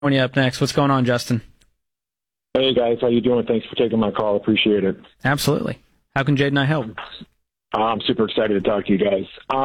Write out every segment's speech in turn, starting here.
Up next. What's going on, Justin? Hey guys, how you doing? Thanks for taking my call. Appreciate it. Absolutely. How can Jade and I help? I'm super excited to talk to you guys.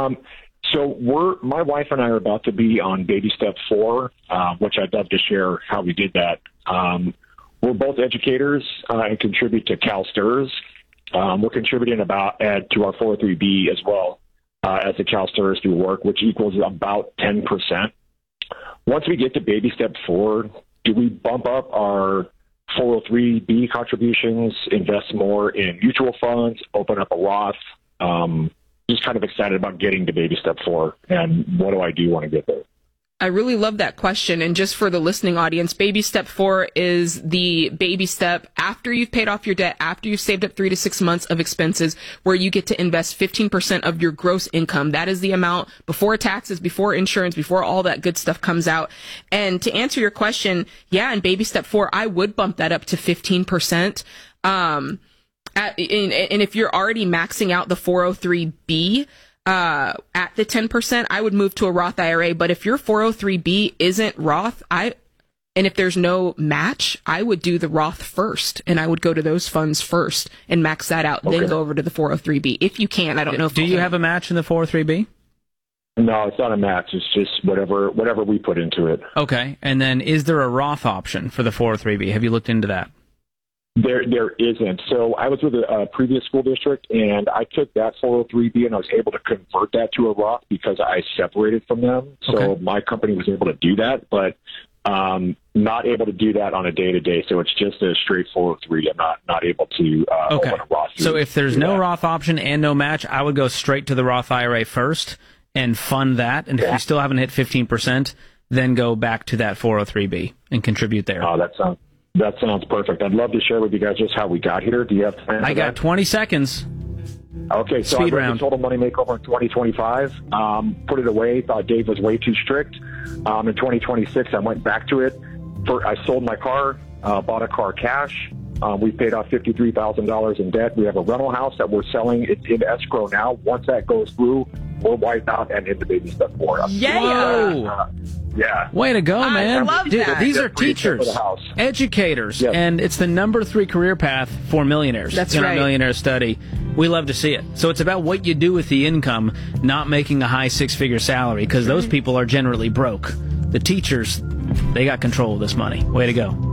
So my wife and I are about to be on baby step 4, which I'd love to share how we did that. We're both educators and contribute to CalSTRS. We're contributing to our 403B as well as the CalSTRS through work, which equals about 10%. Once we get to baby step 4, do we bump up our 403B contributions, invest more in mutual funds, open up a Roth? Just kind of excited about getting to baby step 4, and what do I do when I get there? I really love that question. And just for the listening audience, baby step 4 is the baby step after you've paid off your debt, after you've saved up 3 to 6 months of expenses, where you get to invest 15% of your gross income. That is the amount before taxes, before insurance, before all that good stuff comes out. And to answer your question, yeah, in baby step 4, I would bump that up to 15%. And if you're already maxing out the 403B, at the 10%, I would move to a Roth IRA. But if your 403B isn't Roth, and if there's no match, I would do the Roth first, and I would go to those funds first and max that out, then go over to the 403B if you can. I don't know if do you have a match in the 403B? No, it's not a match. It's just whatever we put into it. Okay, and then is there a Roth option for the 403B? Have you looked into that? There isn't. So I was with a previous school district, and I took that 403B, and I was able to convert that to a Roth because I separated from them. So my company was able to do that, but not able to do that on a day-to-day. So it's just a straight 403. I'm not able to open a Roth. So if there's no Roth option and no match, I would go straight to the Roth IRA first and fund that. And if you still haven't hit 15%, then go back to that 403B and contribute there. Oh, that sounds perfect. I'd love to share with you guys just how we got here. Do you have time? I got 20 seconds. Okay, so Speed I read round. the Total Money Makeover in 2025, put it away, thought Dave was way too strict. In 2026, I went back to it. I sold my car, bought a car cash. We paid off $53,000 in debt. We have a rental house that we're selling. It's in escrow now. Once that goes through, we're wiped out and into baby step 4. Yeah. Yeah. Way to go, man. I love that. These are teachers, educators, and it's the number 3 career path for millionaires. That's in right. our millionaire study. We love to see it. So it's about what you do with the income, not making a high 6-figure salary, because those people are generally broke. The teachers, they got control of this money. Way to go.